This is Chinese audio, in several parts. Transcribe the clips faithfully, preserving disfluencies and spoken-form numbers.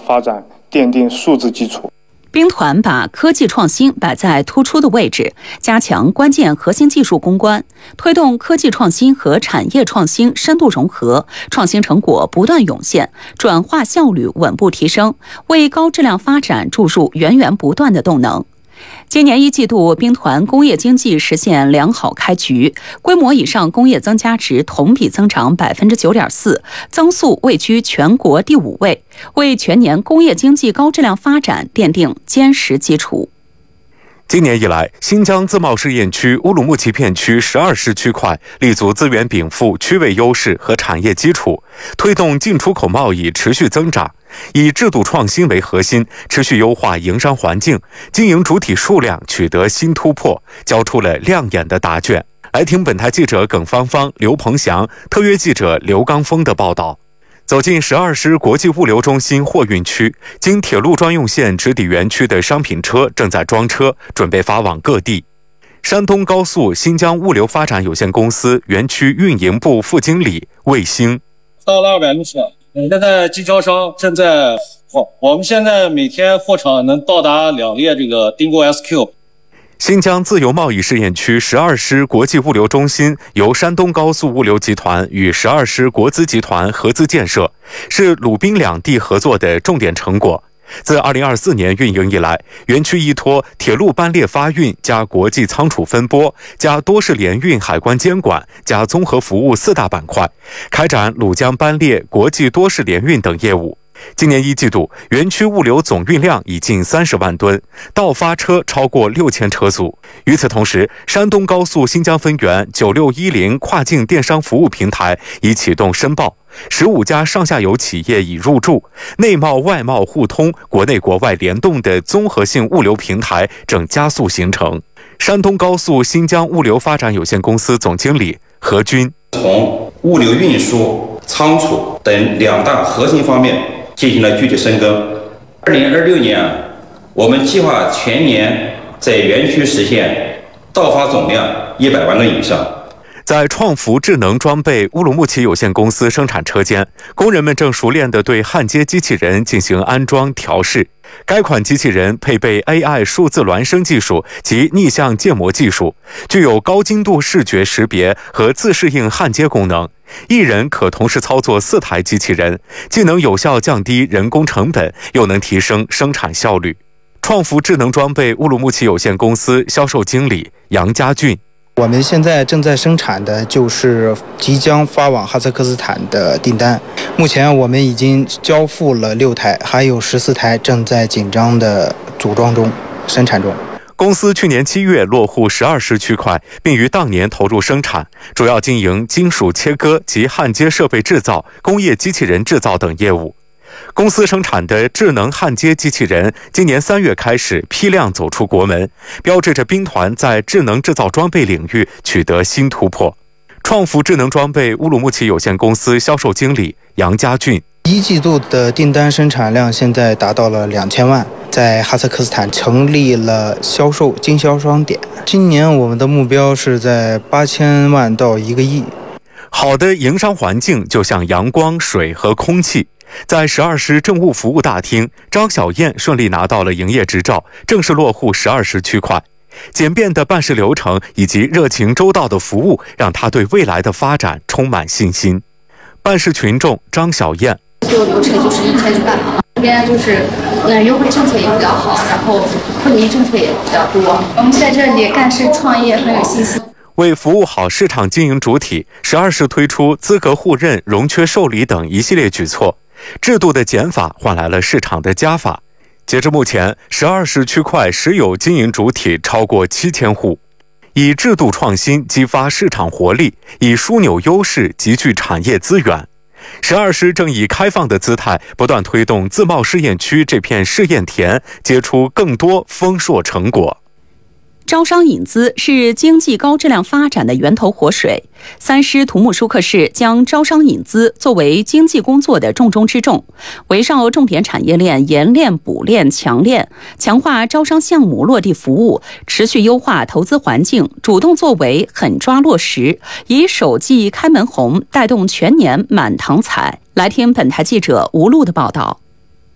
发展奠定数字基础。 兵团把科技创新摆在突出的位置，加强关键核心技术攻关，推动科技创新和产业创新深度融合，创新成果不断涌现，转化效率稳步提升，为高质量发展注入源源不断的动能。今年一季度，兵团工业经济实现良好开局，规模以上工业增加值同比增长百分之九点四，增速位居全国第五位，为全年工业经济高质量发展奠定坚实基础。 今年以来，新疆自贸试验区乌鲁木齐片区十二市区块立足资源禀赋、区位优势和产业基础，推动进出口贸易持续增长，以制度创新为核心，持续优化营商环境，经营主体数量取得新突破，交出了亮眼的答卷。来听本台记者耿芳芳、刘鹏翔，特约记者刘刚峰的报道。走进十二师国际物流中心货运区，经铁路专用线直抵园区的商品车正在装车，准备发往各地。山东高速新疆物流发展有限公司园区运营部副经理魏兴： 到了二百六十，现在经销商正在货，我们现在每天货场能到达两列这个丁购 S Q。 新疆自由贸易试验区十二师国际物流中心由山东高速物流集团与十二师国资集团合资建设，是鲁滨两地合作的重点成果。自二零二四年运营以来，园区依托铁路班列发运加国际仓储分拨加多式联运海关监管加综合服务四大板块，开展鲁江班列、国际多式联运等业务。今年一季度，园区物流总运量已近三十万吨，到发车超过六千车组。与此同时，山东高速新疆分园九六一零跨境电商服务平台已启动申报，十五家上下游企业已入驻，内贸外贸互通、国内国外联动的综合性物流平台正加速形成。山东高速新疆物流发展有限公司总经理何军： 从物流运输、仓储等两大核心方面进行了具体深耕。二零二六年，我们计划全年在园区实现到发总量一百万吨以上。 在创福智能装备乌鲁木齐有限公司生产车间，工人们正熟练地对焊接机器人进行安装调试。该款机器人配备 A I 数字孪生技术及逆向建模技术，具有高精度视觉识别和自适应焊接功能。一人可同时操作四台机器人，既能有效降低人工成本，又能提升生产效率。创福智能装备乌鲁木齐有限公司销售经理杨家俊： 我们现在正在生产的就是即将发往哈萨克斯坦的订单，目前我们已经交付了六台，还有十四台正在紧张的组装中、生产中。 公司去年七月落户十二师区块，并于当年投入生产，主要经营金属切割及焊接设备制造、工业机器人制造等业务。公司生产的智能焊接机器人今年三月开始批量走出国门，标志着兵团在智能制造装备领域取得新突破。创福智能装备乌鲁木齐有限公司销售经理杨家俊： 一季度的订单生产量现在达到了两千万，在哈萨克斯坦成立了销售经销商点。今年我们的目标是在八千万到一个亿。 好的营商环境就像阳光、水和空气。在十二师政务服务大厅，张小燕顺利拿到了营业执照，正式落户十二师区块。简便的办事流程以及热情周到的服务，让她对未来的发展充满信心。办事群众张小燕： 所有流程就是一天去办，这边就是嗯优惠政策也比较好，然后惠民政策也比较多。我们在这里干事创业很有信心。 为服务好市场经营主体，十二师推出资格互认、融缺受理等一系列举措，制度的减法换来了市场的加法。截至目前，十二师区块实有经营主体超过七千户。以制度创新激发市场活力，以枢纽优势集聚产业资源。十二师正以开放的姿态，不断推动自贸试验区这片试验田结出更多丰硕成果。 招商引资是经济高质量发展的源头活水。三师土木舒克市将招商引资作为经济工作的重中之重，围绕重点产业链研链、补链、强链，强化招商项目落地服务，持续优化投资环境，主动作为，狠抓落实，以首季开门红带动全年满堂彩。来听本台记者吴璐的报道。位于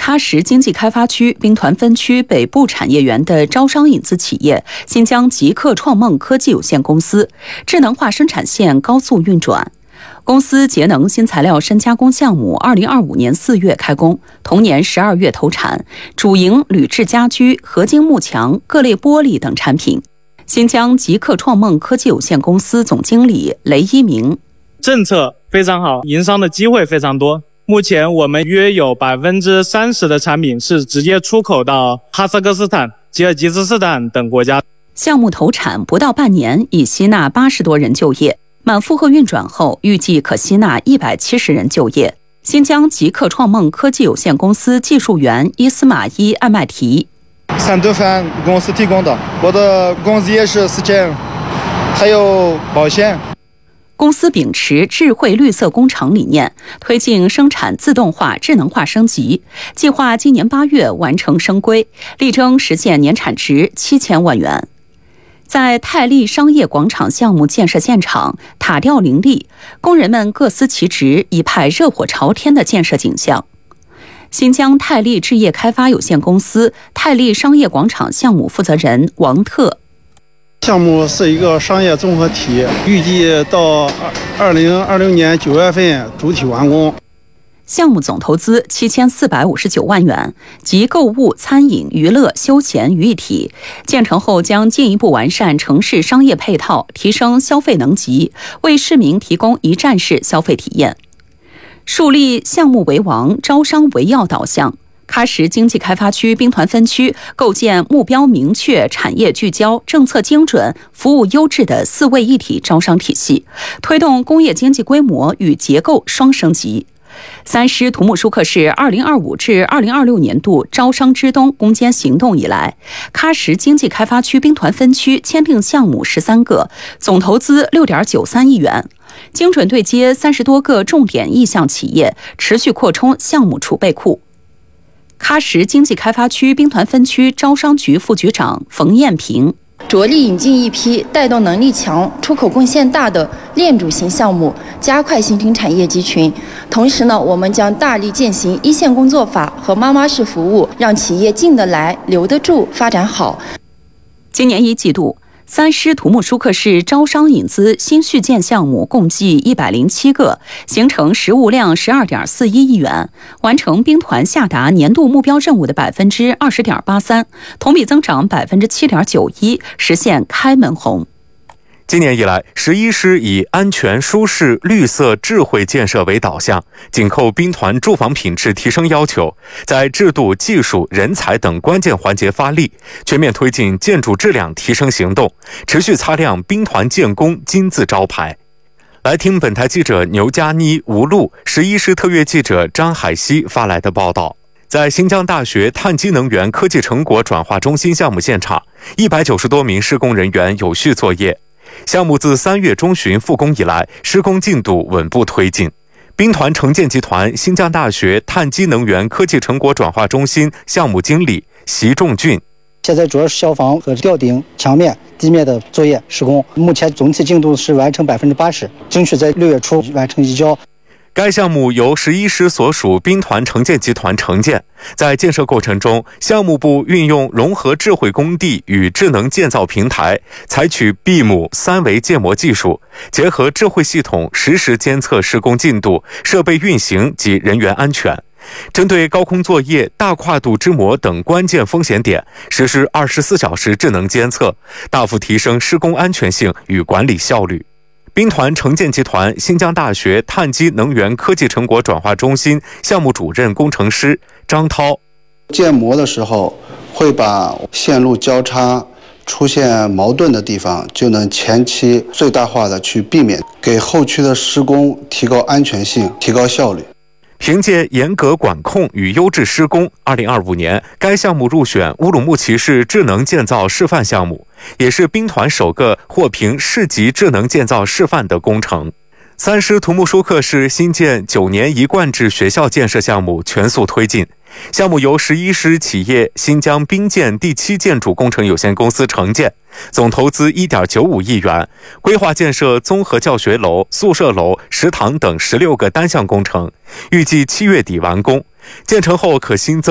喀什经济开发区兵团分区北部产业园的招商引资企业新疆极客创梦科技有限公司，智能化生产线高速运转。公司节能新材料深加工项目二零二五年四月开工，同年十二月投产，主营铝制家居、合金幕墙、各类玻璃等产品。新疆极客创梦科技有限公司总经理雷一鸣： 政策非常好，营商的机会非常多。目前我们约有百分之三十的产品是直接出口到哈萨克斯坦、吉尔吉斯斯坦等国家。 项目投产不到半年，已吸纳八十多人就业，满负荷运转后，预计可吸纳一百七十人就业。新疆极客创梦科技有限公司技术员伊斯马伊艾麦提： 三顿饭公司提供的，我的工资也是四千，还有保险。 公司秉持智慧绿色工厂理念，推进生产自动化、智能化升级，计划今年八月完成升规，力争实现年产值七千万元。在泰利商业广场项目建设现场，塔吊林立，工人们各司其职，一派热火朝天的建设景象。新疆泰利置业开发有限公司泰利商业广场项目负责人王特： 项目是一个商业综合体，预计到二零二六年九月份主体完工。 项目总投资七千四百五十九万元，集购物、餐饮、娱乐、休闲于一体。建成后将进一步完善城市商业配套，提升消费能级，为市民提供一站式消费体验。树立项目为王、招商为要导向。喀什经济开发区兵团分区构建目标明确、产业聚焦、政策精准、服务优质的四位一体招商体系，推动工业经济规模与结构双升级。三师土木舒克市二零二五至二零二六年度招商之冬攻坚行动以来，喀什经济开发区兵团分区签订项目十三个，总投资六点九三亿元，精准对接三十多个重点意向企业，持续扩充项目储备库。喀什经济开发区兵团分区招商局副局长冯艳平： 着力引进一批带动能力强、出口贡献大的链主型项目，加快形成产业集群。同时呢，我们将大力践行一线工作法和妈妈式服务，让企业进得来、留得住、发展好。 今年一季度，三师土木舒克市招商引资新续建项目共计一百零七个，形成实物量十二点四一亿元，完成兵团下达年度目标任务的百分之二十点八三，同比增长百分之七点九一，实现开门红。 今年以来，十一师以安全、舒适、绿色、智慧建设为导向，紧扣兵团住房品质提升要求，在制度、技术、人才等关键环节发力，全面推进建筑质量提升行动，持续擦亮兵团建工金字招牌。来听本台记者牛佳妮、吴璐、十一师特约记者张海西发来的报道。在新疆大学碳基能源科技成果转化中心项目现场，一百九十多名施工人员有序作业。项目自三月中旬复工以来，施工进度稳步推进。兵团城建集团新疆大学碳基能源科技成果转化中心项目经理习仲俊： 现在主要是消防和吊顶、墙面、地面的作业施工，目前总体进度是完成百分之八十，争取在六月初完成移交。 该项目由十一师所属兵团城建集团承建，在建设过程中，项目部运用融合智慧工地与智能建造平台，采取 B I M 三维建模技术，结合智慧系统实时监测施工进度、设备运行及人员安全。针对高空作业、大跨度支模等关键风险点，实施二十四小时智能监测，大幅提升施工安全性与管理效率。兵团城建集团新疆大学碳基能源科技成果转化中心项目主任工程师张涛： 建模的时候会把线路交叉出现矛盾的地方，就能前期最大化的去避免，给后期的施工提高安全性、提高效率。 凭借严格管控与优质施工，二零二五年该项目入选乌鲁木齐市智能建造示范项目，也是兵团首个获评市级智能建造示范的工程。三师土木舒克市新建九年一贯制学校建设项目全速推进，项目由十一师企业新疆兵建第七建筑工程有限公司承建，总投资 一点九五亿元，规划建设综合教学楼、宿舍楼、食堂等十六个单项工程，预计七月底完工。建成后可新增